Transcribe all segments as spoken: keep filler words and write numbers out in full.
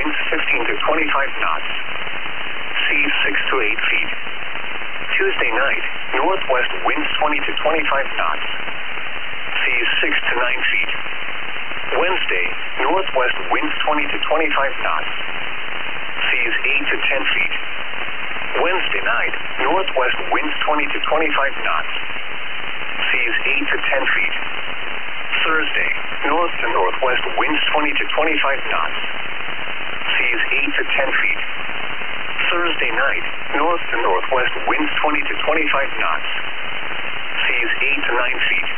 winds fifteen to twenty-five knots. Seas six to eight feet. Tuesday night, northwest winds twenty to twenty-five knots. Seas six to nine feet. Wednesday, northwest winds twenty to twenty-five knots. Seas eight to ten feet. Wednesday night, northwest winds twenty to twenty-five knots. Seas eight to ten feet. Thursday, north to northwest winds twenty to twenty-five knots. Seas eight to ten feet. Thursday night, north to northwest winds twenty to twenty-five knots. Seas eight to nine feet.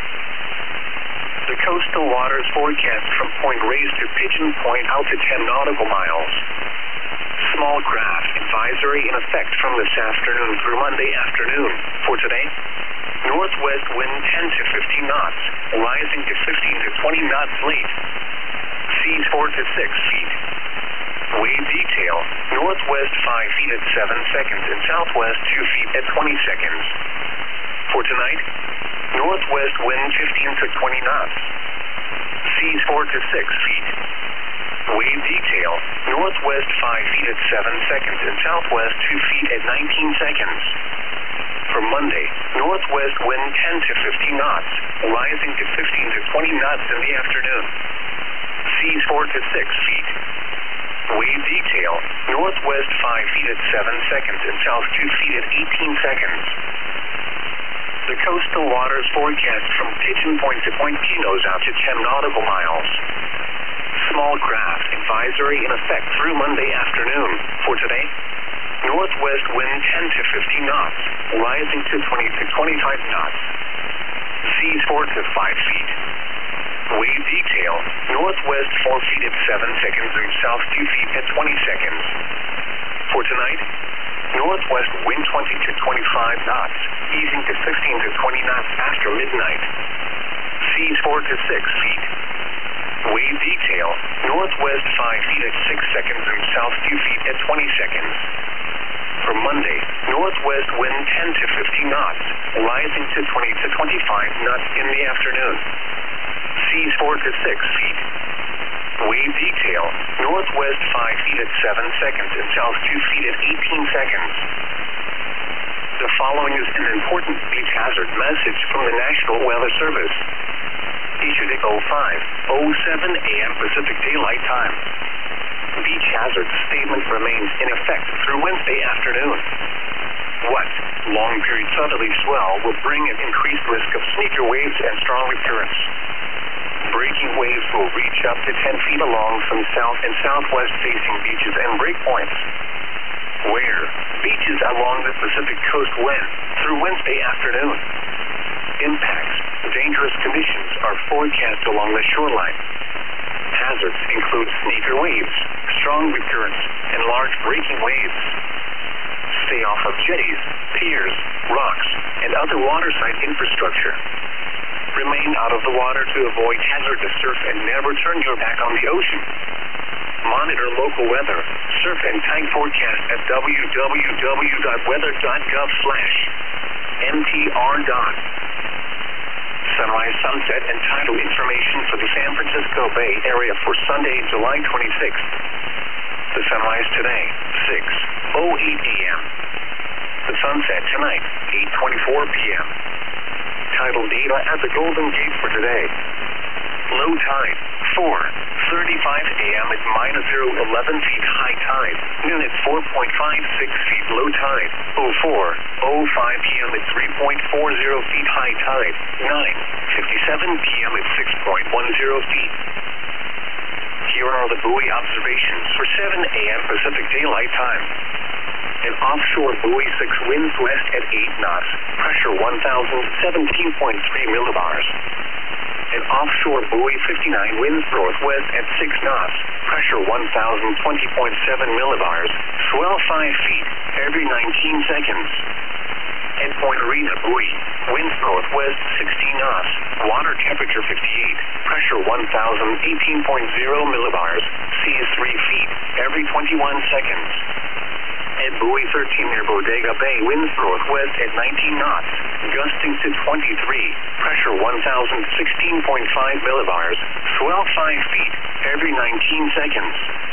The coastal waters forecast from Point Reyes to Pigeon Point out to ten nautical miles. Small craft advisory in effect from this afternoon through Monday afternoon. For today, northwest wind ten to fifteen knots, rising to fifteen to twenty knots late. Seas four to six feet. Wave detail, northwest five feet at seven seconds and southwest two feet at twenty seconds. For tonight, northwest wind fifteen to twenty knots. Seas four to six feet. Wave detail, northwest five feet at seven seconds and southwest two feet at nineteen seconds. For Monday, northwest wind ten to fifteen knots, rising to fifteen to twenty knots in the afternoon. Seas four to six feet. Wave detail, northwest five feet at seven seconds and south two feet at eighteen seconds. The coastal waters forecast from Pigeon Point to Point Pinos out to ten nautical miles. Small craft advisory in effect through Monday afternoon. For today, northwest wind ten to fifteen knots, rising to twenty to twenty-five knots. Seas four to five feet. Wave detail, northwest four feet at seven seconds and south two feet at twenty seconds. For tonight, northwest wind twenty to twenty-five knots, easing to fifteen to twenty knots after midnight. Seas four to six feet. Wave detail, northwest five feet at six seconds and south two feet at twenty seconds. For Monday, northwest wind ten to fifteen knots, rising to twenty to twenty-five knots in the afternoon. Seas four to six feet. Wave detail, northwest five feet at seven seconds and south two feet at eighteen seconds. The following is an important beach hazard message from the National Weather Service. Issued at oh five oh seven a m Pacific Daylight Time. Beach hazard statement remains in effect through Wednesday afternoon. What? Long period southerly swell will bring an increased risk of sneaker waves and strong currents. Breaking waves will reach up to ten feet along some south and southwest facing beaches and breakpoints. Where? Beaches along the Pacific coast when? Through Wednesday afternoon. Impacts. Dangerous conditions are forecast along the shoreline. Hazards include sneaker waves, strong currents, and large breaking waves. Stay off of jetties, piers, rocks, and other waterside infrastructure. Remain out of the water to avoid hazardous surf and never turn your back on the ocean. Monitor local weather, surf and tide forecast at w w w dot weather dot gov slash m t r dot. Sunrise, sunset, and tidal information for the San Francisco Bay Area for Sunday, July twenty-sixth. The sunrise today, six oh eight a m The sunset tonight, eight twenty-four p m Tidal data at the Golden Gate for today. Low tide, four thirty-five a m at minus zero eleven feet high tide. Noon at four point five six feet low tide. oh four oh five p m at three point four zero feet high tide. nine fifty-seven p m at six point one zero feet. Here are the buoy observations for seven a m Pacific Daylight Time. An offshore buoy six winds west at eight knots, pressure one thousand seventeen point three millibars. An offshore buoy fifty-nine winds northwest at six knots, pressure one thousand twenty point seven millibars, swell five feet every nineteen seconds. At Point Arena buoy, winds northwest sixteen knots, water temperature fifty-eight, pressure one thousand eighteen point zero millibars, seas three feet every twenty-one seconds. At buoy thirteen near Bodega Bay, winds northwest at nineteen knots, gusting to twenty-three, pressure one thousand sixteen point five millibars, swell five feet every nineteen seconds.